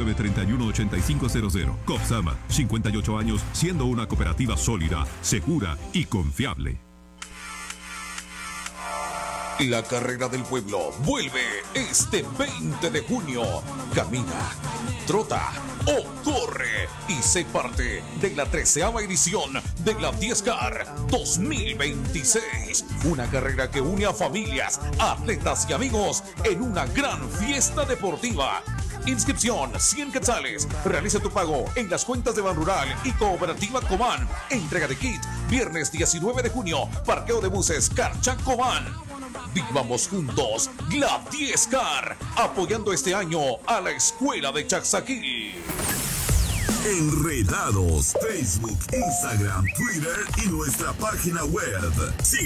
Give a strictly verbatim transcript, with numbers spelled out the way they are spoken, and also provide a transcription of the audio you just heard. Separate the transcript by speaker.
Speaker 1: nueve, tres uno, ocho cinco cero cero. Copsama, cincuenta y ocho años siendo una cooperativa sólida, segura y confiable.
Speaker 2: La carrera del pueblo vuelve este veinte de junio. Camina, trota o corre y sé parte de la treceava edición de la diez K R dos mil veintiséis. Una carrera que une a familias, atletas y amigos en una gran fiesta deportiva. Inscripción cien quetzales. Realiza tu pago en las cuentas de Banrural y Cooperativa Cobán. Entrega de kit viernes diecinueve de junio. Parqueo de buses Carchac Cobán. Vivamos juntos la diez K R, apoyando este año a la escuela de Chaxaquil.
Speaker 3: Enredados, Facebook, Instagram, Twitter y nuestra página web. Síguenos